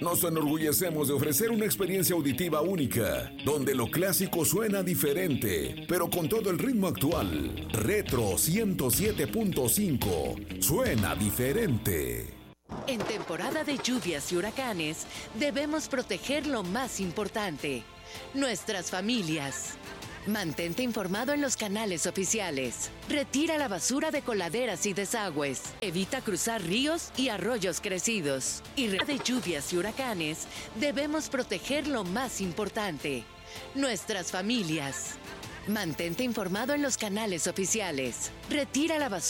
Nos enorgullecemos de ofrecer una experiencia auditiva única, donde lo clásico suena diferente, pero con todo el ritmo actual. Retro 107.5 suena diferente. En temporada de lluvias y huracanes, debemos proteger lo más importante, nuestras familias. Mantente informado en los canales oficiales. Retira la basura de coladeras y desagües. Evita cruzar ríos y arroyos crecidos. Y de lluvias y huracanes, debemos proteger lo más importante, nuestras familias. Mantente informado en los canales oficiales. Retira la basura